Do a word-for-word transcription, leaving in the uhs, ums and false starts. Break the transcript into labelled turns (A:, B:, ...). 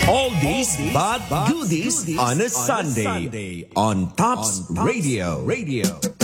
A: All these but goodies on a Sunday on Tops Radio. Radio.